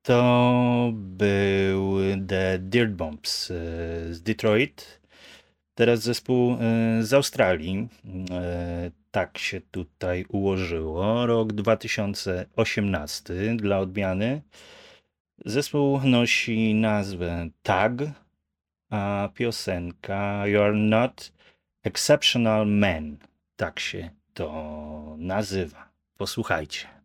To był The Dirt Bombs z Detroit. Teraz zespół z Australii. Tak się tutaj ułożyło. Rok 2018 dla odmiany. Zespół nosi nazwę Tag, a piosenka You're Not Exceptional Man. Tak się to nazywa. Posłuchajcie.